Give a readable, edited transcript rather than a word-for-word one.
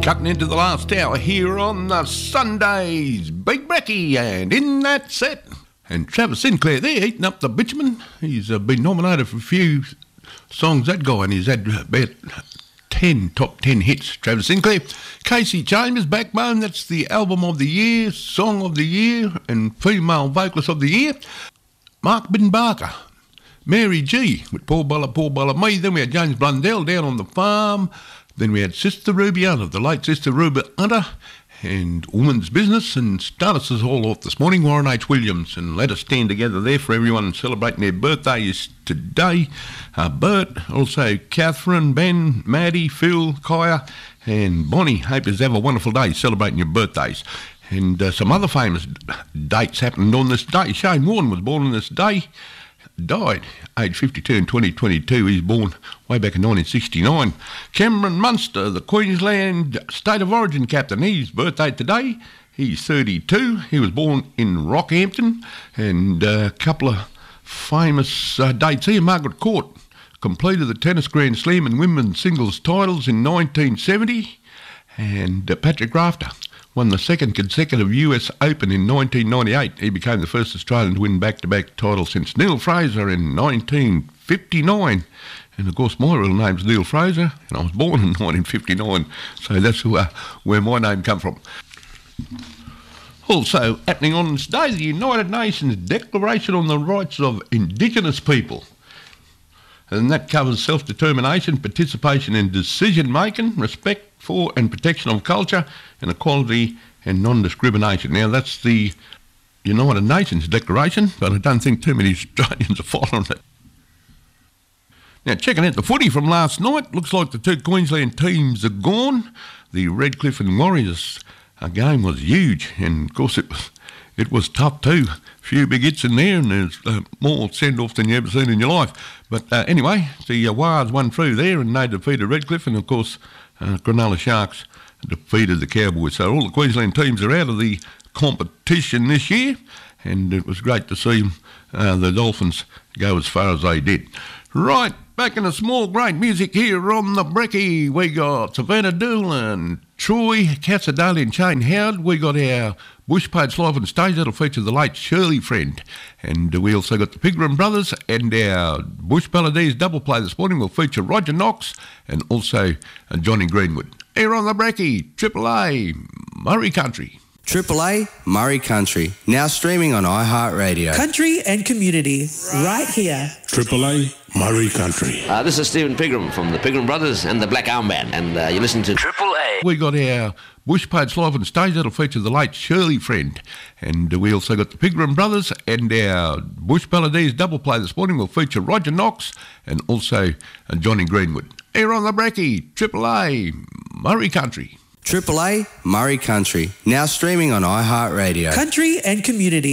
Cutting into the last hour here on the Sundays. Big Brecky, and in that set. And Travis Sinclair there, eating up the bitumen. He's been nominated for a few songs, that guy, and he's had about 10 top 10 hits. Travis Sinclair. Casey Chambers, Backbone, that's the album of the year, song of the year, and female vocalist of the year. Mark Bin-Barker. Mary G with Poor Bella Me. Then we had James Blundell, Down on the Farm. Then we had Sister Ruby Hunter, the late Sister Ruby Hunter, and Woman's Business, and start us all off this morning, Warren H. Williams, and let us stand together there for everyone celebrating their birthdays today. Bert, also Catherine, Ben, Maddie, Phil, Kaya, and Bonnie. Hope you have a wonderful day celebrating your birthdays. And some other famous dates happened on this day. Shane Warne was born on this day. Died, age 52 in 2022. He's born way back in 1969. Cameron Munster, the Queensland State of Origin captain, his birthday today. He's 32. He was born in Rockhampton. And a couple of famous dates here. Margaret Court completed the tennis Grand Slam and women's singles titles in 1970. And Patrick Rafter won the second consecutive US Open in 1998. He became the first Australian to win back-to-back titles since Neil Fraser in 1959. And, of course, my real name's Neil Fraser, and I was born in 1959, so that's where my name come from. Also, happening on this day, the United Nations Declaration on the Rights of Indigenous People. And that covers self-determination, participation in decision-making, respect for and protection of culture, and equality and non-discrimination. Now, that's the United Nations Declaration, but I don't think too many Australians are following it. Now, checking out the footy from last night, looks like the two Queensland teams are gone. The Redcliffe and Warriors game was huge, and of course it was tough too. A few big hits in there, and there's more send-off than you ever seen in your life. But anyway, the Warriors won through there, and they defeated Redcliffe, and of course Cronulla Sharks defeated the Cowboys. So all the Queensland teams are out of the competition this year, and it was great to see the Dolphins go as far as they did. Right, back in the small great music here on the Brecky, we got Savannah Doolan, Troy Casadale and Shane Howard. We got our Bush Page Live on Stage. That'll feature the late Shirley Friend. And we also got the Pigram Brothers, and our Bush Balladees double play this morning will feature Roger Knox and also Johnny Greenwood. Here on the Brecky, Triple A, Murray Country. Triple A, Murray Country, now streaming on iHeartRadio. Country and community, right here. Triple A, Murray Country. This is Stephen Pigram from the Pigram Brothers and the Black Arm Band, and you listen to Triple A. We got our Bush Page Live on Stage. That'll feature the late Shirley Friend. And we also got the Pigram Brothers, and our Bush Balladees double play this morning will feature Roger Knox and also Johnny Greenwood. Here on the Brecky, Triple A, Murray Country. Triple A, Murray Country, now streaming on iHeartRadio. Country and community.